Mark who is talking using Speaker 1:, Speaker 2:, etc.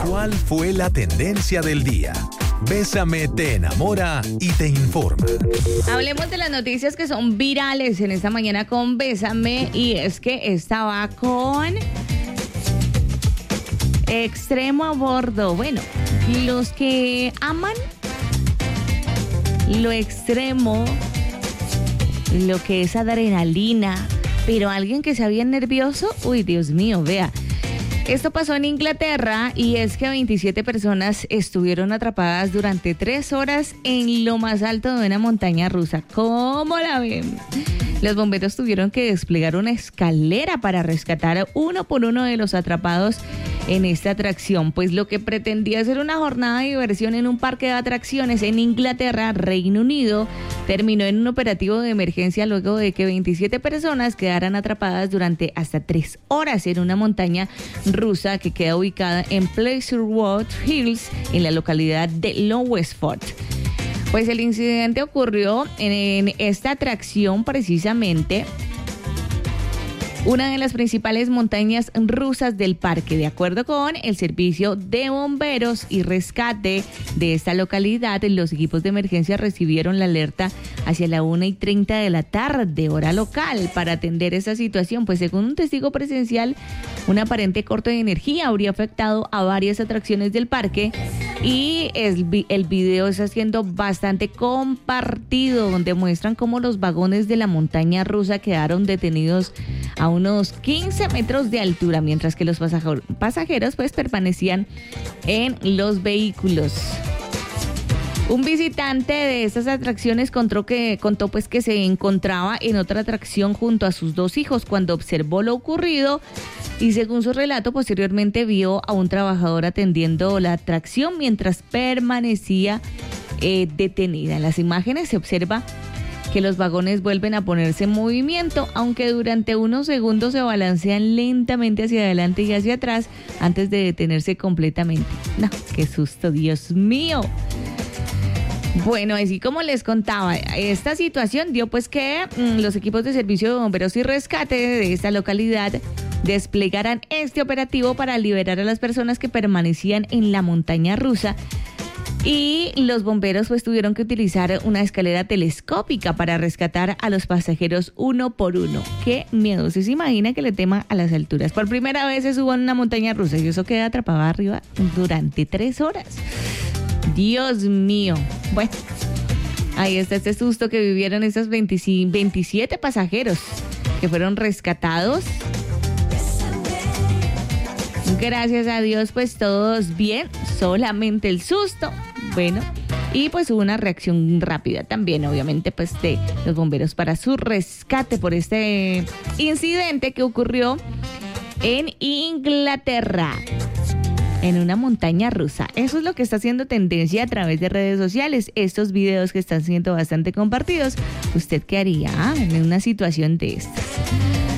Speaker 1: ¿Cuál fue la tendencia del día? Bésame te enamora y te informa.
Speaker 2: Hablemos de las noticias que son virales en esta mañana con Bésame, y es que estaba con extremo a bordo. Bueno, los que aman lo extremo, lo que es adrenalina, pero alguien que sea bien nervioso, uy, Dios mío, vea. Esto pasó en Inglaterra y es que 27 personas estuvieron atrapadas durante 3 horas en lo más alto de una montaña rusa. ¿Cómo la ven? Los bomberos tuvieron que desplegar una escalera para rescatar uno por uno de los atrapados en esta atracción, pues lo que pretendía ser una jornada de diversión en un parque de atracciones en Inglaterra, Reino Unido, terminó en un operativo de emergencia luego de que 27 personas quedaran atrapadas durante hasta 3 horas en una montaña rusa que queda ubicada en Pleasurewood Hills, en la localidad de Lowesford. Pues el incidente ocurrió en esta atracción, precisamente una de las principales montañas rusas del parque. De acuerdo con el servicio de bomberos y rescate de esta localidad, los equipos de emergencia recibieron la alerta hacia la 1:30 de la tarde, hora local, para atender esa situación. Pues según un testigo presencial, un aparente corte de energía habría afectado a varias atracciones del parque, y el video está siendo bastante compartido, donde muestran cómo los vagones de la montaña rusa quedaron detenidos a unos 15 metros de altura, mientras que los pasajeros pues permanecían en los vehículos. Un visitante de estas atracciones contó pues que se encontraba en otra atracción junto a sus 2 hijos cuando observó lo ocurrido, y según su relato, posteriormente vio a un trabajador atendiendo la atracción mientras permanecía detenida. En las imágenes se observa que los vagones vuelven a ponerse en movimiento, aunque durante unos segundos se balancean lentamente hacia adelante y hacia atrás antes de detenerse completamente. No, qué susto, Dios mío. Bueno, así como les contaba, esta situación dio pues que los equipos de servicio de bomberos y rescate de esta localidad desplegaran este operativo para liberar a las personas que permanecían en la montaña rusa. Y los bomberos pues tuvieron que utilizar una escalera telescópica para rescatar a los pasajeros uno por uno. ¡Qué miedo! ¿Se imagina que le tema a las alturas? Por primera vez se subo en una montaña rusa y eso queda atrapado arriba durante 3 horas. ¡Dios mío! Bueno, ahí está este susto que vivieron esos 27 pasajeros que fueron rescatados. Gracias a Dios, pues todos bien, solamente el susto. Bueno, y pues hubo una reacción rápida también, obviamente, pues de los bomberos para su rescate por este incidente que ocurrió en Inglaterra, en una montaña rusa. Eso es lo que está haciendo tendencia a través de redes sociales, estos videos que están siendo bastante compartidos. ¿Usted qué haría en una situación de estas?